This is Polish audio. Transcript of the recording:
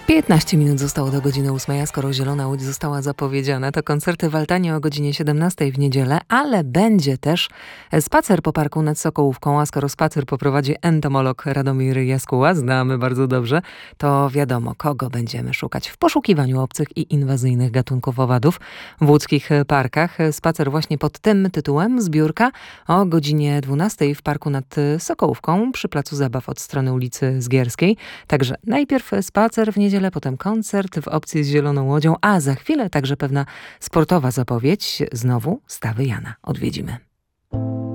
15 minut zostało do godziny 8, a skoro Zielona Łódź została zapowiedziana, to koncerty w Altanie o godzinie 17 w niedzielę, ale będzie też spacer po parku nad Sokołówką, a skoro spacer poprowadzi entomolog Radomir Jaskuła, znamy bardzo dobrze, to wiadomo, kogo będziemy szukać w poszukiwaniu obcych i inwazyjnych gatunków owadów w łódzkich parkach. Spacer właśnie pod tym tytułem, zbiórka o godzinie 12 w parku nad Sokołówką przy placu zabaw od strony ulicy Zgierskiej. Także najpierw spacer w niedzielę, potem koncert w opcji z Zieloną Łodzią, a za chwilę także pewna sportowa zapowiedź. Znowu Stawy Jana odwiedzimy.